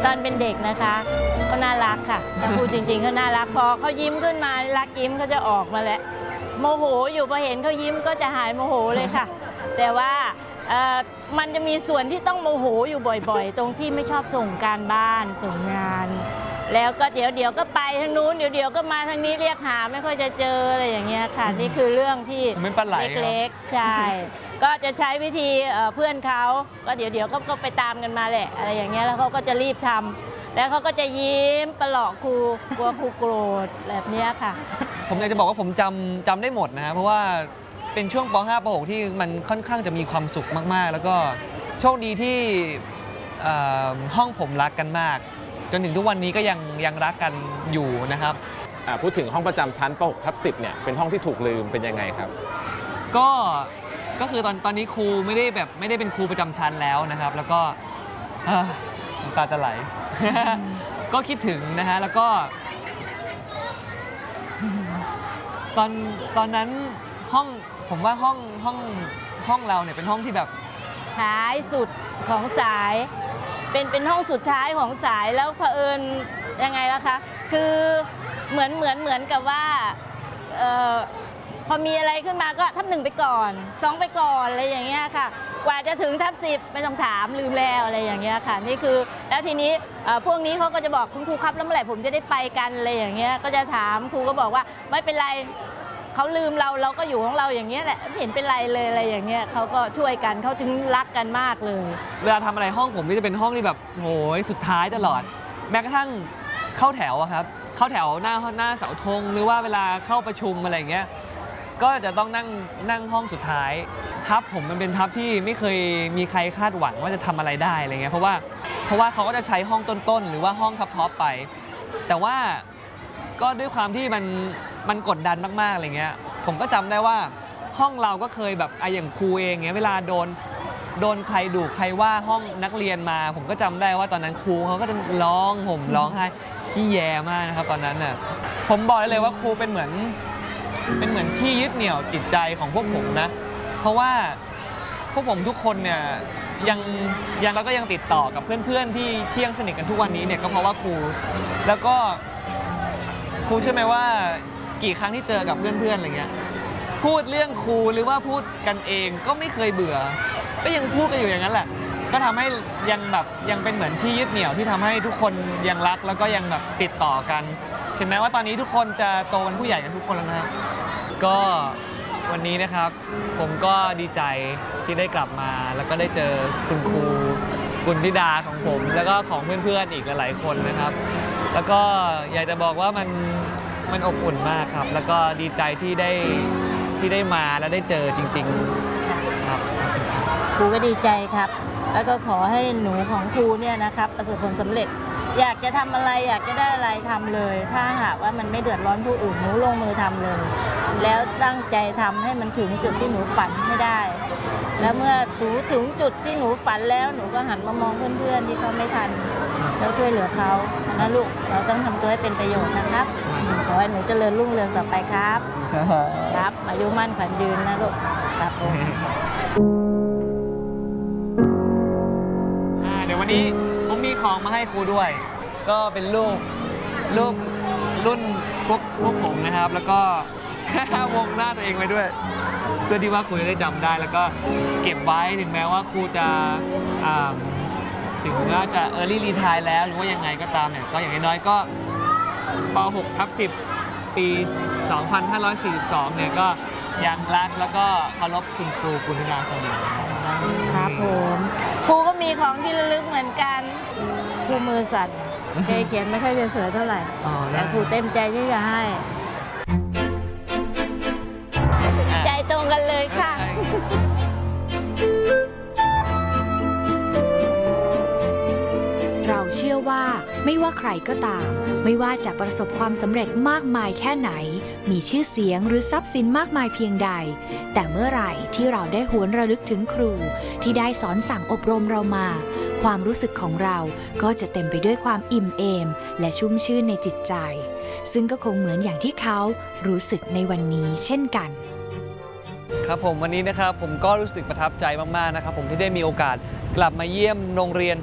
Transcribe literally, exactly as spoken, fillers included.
อนเป็นเด็กนะคะก็น่ารักค่ะถ้าพูดจริงๆก็น่ารักพอเขายิ้มขึ้นมารักยิ้มเขาจะออกมาแล้วโมโหอยู่พอเห็นเขายิ้มก็จะหายโมโหเลยค่ะแต่ว่ามันจะมีส่วนที่ต้องโมโหอยู่บ่อยๆตรงที่ไม่ชอบส่งการบ้านส่งงานแล้วก็เดี๋ยวเดี๋ยวก็ไปทางนู้นเดี๋ยวเดี๋ยวก็มาทางนี้เรียกหาไม่ค่อยจะเจออะไรอย่างเงี้ยค่ะนี่คือเรื่องที่เล็กๆใช่ก็จะใช้วิธีเพื่อนเขาก็เดี๋ยวเดี๋ยวก็ไปตามกันมาแหละอะไรอย่างเงี้ยแล้วเขาก็จะรีบทำแล้วเขาก็จะยิ้มประหลอกครูกลัวครูโกรธแบบนี้ค่ะผมอยากจะบอกว่าผมจำจำได้หมดนะฮะเพราะว่าเป็นช่วงป .ห้า ป .หก ที่มันค่อนข้างจะมีความสุขมากๆแล้วก็โชคดีที่ห้องผมรักกันมากจนถึงทุกวันนี้ก็ยังยังรักกันอยู่นะครับพูดถึงห้องประจำชั้นป .หก ทับ สิบเนี่ยเป็นห้องที่ถูกลืมเป็นยังไงครับก็ก็คือตอนตอนนี้ครูไม่ได้แบบไม่ได้เป็นครูประจำชั้นแล้วนะครับแล้วก็น้ำตาจะไหล ก็คิดถึงนะฮะแล้วก็ตอนตอนนั้นห้องผมว่าห้องห้องห้องเราเนี่ยเป็นห้องที่แบบท้ายสุดของสายเป็นเป็นห้องสุดท้ายของสายแล้วเผอิญยังไงล่ะคะคือเหมือนเหมือนเหมือนกับว่าเอ่อพอมีอะไรขึ้นมาก็ทับหนึ่งไปก่อนสองไปก่อนอะไรอย่างเงี้ยค่ะกว่าจะถึงทับสิบไม่ต้องถามลืมแล้วอะไรอย่างเงี้ยค่ะนี่คือแล้วทีนี้พวกนี้เขาก็จะบอกคุณครูครับแล้วเมื่อไหร่ผมจะได้ไปกันอะไรอย่างเงี้ยก็จะถามครูก็บอกว่าไม่เป็นไรเขาลืมเราเราก็อยู่ของเราอย่างเงี้ยแหละไม่เห็นเป็นไรเลยอะไรอย่างเงี้ยเขาก็ช่วยกันเขาถึงรักกันมากเลยเวลาทำอะไรห้องผมก็จะเป็นห้องที่แบบโอ้ยสุดท้ายตลอดแม้กระทั่งเข้าแถวอะครับเข้าแถวหน้าหน้าเสาธงหรือว่าเวลาเข้าประชุมอะไรอย่างเงี้ยก็จะต้องนั่งนั่งห้องสุดท้ายทับผมมันเป็นทับที่ไม่เคยมีใครคาดหวังว่าจะทำอะไรได้อะไรเงี้ยเพราะว่าเพราะว่าเขาก็จะใช้ห้องต้นๆหรือว่าห้องท็อปๆไปแต่ว่าก็ด้วยความที่มันมันกดดันมากๆอะไรเงี้ยผมก็จำได้ว่าห้องเราก็เคยแบบไออย่างครูเองเงี้ยเวลาโดนโดนใครดุใครว่าห้องนักเรียนมาผมก็จำได้ว่าตอนนั้นครูเขาก็จะร้องห่มร้องไห้ขี้แย่มากนะครับตอนนั้นน่ะผมบอกเลยว่าครูเป็นเหมือนเป็นเหมือนที่ยึดเหนี่ยวจิตใจของพวกผมนะเพราะว่าพวกผมทุกคนเนี่ยยังยังเราก็ยังติดต่อกับเพื่อนๆที่ที่ยังสนิทกันทุกวันนี้เนี่ยก็เพราะว่าครูแล้วก็ครูเชื่อไหมว่ากี่ครั้งที่เจอกับเพื่อนๆอะไรเงี้ยพูดเรื่องครูหรือว่าพูดกันเองก็ไม่เคยเบื่อก็ยังพูดกันอยู่อย่างนั้นแหละก็ทำให้ยังแบบยังเป็นเหมือนที่ยึดเหนี่ยวที่ทำให้ทุกคนยังรักแล้วก็ยังแบบติดต่อกันถึงแม้ว่าตอนนี้ทุกคนจะโตเป็นผู้ใหญ่กันทุกคนแล้วนะก็วันนี้นะครับผมก็ดีใจที่ได้กลับมาแล้วก็ได้เจอคุณครูกุลธิดาของผมแล้วก็ของเพื่อนๆอีกหลายๆคนนะครับแล้วก็อยากจะบอกว่ามันมันอบอุ่นมากครับแล้วก็ดีใจที่ได้ที่ได้มาและได้เจอจริงๆครับครูก็ดีใจครับแล้วก็ขอให้หนูของครูเนี่ยนะครับประสบผลสำเร็จอยากจะทำอะไรอยากจะได้อะไรทำเลยถ้าหากว่ามันไม่เดือดร้อนผู้อื่นหนูลงมือทำเลยแล้วตั้งใจทำให้มันถึงจุดที่หนูฝันให้ได้แล้วเมื่อหนูถึงจุดที่หนูฝันแล้วหนูก็หันมามองเพื่อนๆที่เขาไม่ทันแล้วช่วยเหลือเขานะลูกเราต้องทำตัวให้เป็นประโยชน์นะครับขอให้หนูเจริญรุ่งเรืองต่อไปครับครับอายุมั่นขวัญยืนนะลูกครับผมเดี๋ยววันนี้ผมมีของมาให้ครูด้วยก็เป็นรูปรูปรุ่นพวกพวกผมนะครับแล้วก็วงหน้าตัวเองไว้ด้วยเพื่อที่ว่าครูจะได้จำได้แล้วก็เก็บไว้ถึงแม้ว่าครูจะถึงว่าจะ early retire แล้วหรือว่ายังไงก็ตามเนี่ยก็อย่างน้อยก็ป .หก ทับ สิบ ปี สองพันห้าร้อยสี่สิบสอง เนี่ยก็ยังรักแล้วก็เคารพคุณครูกุลธิดาเสมอครับผมครูก็มีของที่ระลึกเหมือนกันครูมือสั่นเคยเขียนไม่ค่อยจะสวยเท่าไหร่แต่ครูเต็มใจที่จะให้ใจตรงกันเลยค่ะเราเชื่อว่าไม่ว่าใครก็ตามไม่ว่าจะประสบความสำเร็จมากมายแค่ไหนมีชื่อเสียงหรือทรัพย์สินมากมายเพียงใดแต่เมื่อไหร่ที่เราได้หวนระลึกถึงครูที่ได้สอนสั่งอบรมเรามาความรู้สึกของเราก็จะเต็มไปด้วยความอิ่มเอมและชุ่มชื่นในจิตใจซึ่งก็คงเหมือนอย่างที่เขารู้สึกในวันนี้เช่นกันครับผมวันนี้นะครับผมก็รู้สึกประทับใจมากๆนะครับผมที่ได้มีโอกาสกลับมาเยี่ยมโรงเรียน